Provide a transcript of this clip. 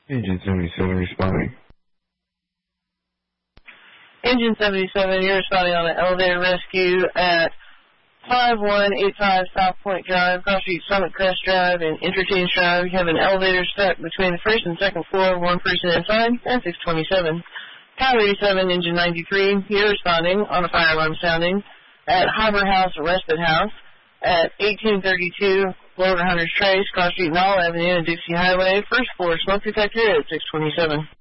Engine 77 responding. Engine 77, you're responding on an elevator rescue at 5185 South Point Drive, Cross Street Summit Crest Drive, and Interchange Drive. You have an elevator stuck between the first and second floor, one person inside, and 627. Tower 87, Engine 93, you're responding on a fire alarm sounding at Harbor House Respite House at 1832 Glover Hunters Trace, Cross Street Knoll Avenue and Dixie Highway, first floor smoke detector at 627.